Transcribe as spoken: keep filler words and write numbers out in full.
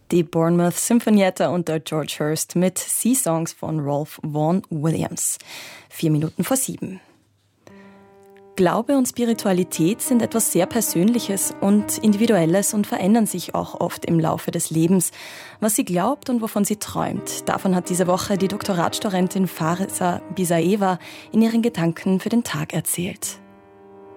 Die Bournemouth Sinfonietta unter George Hurst mit Sea Songs von Rolf Vaughan Williams. Vier Minuten vor sieben. Glaube und Spiritualität sind etwas sehr Persönliches und Individuelles und verändern sich auch oft im Laufe des Lebens. Was sie glaubt und wovon sie träumt, davon hat diese Woche die Doktoratstudentin Farisa Bisaeva in ihren Gedanken für den Tag erzählt.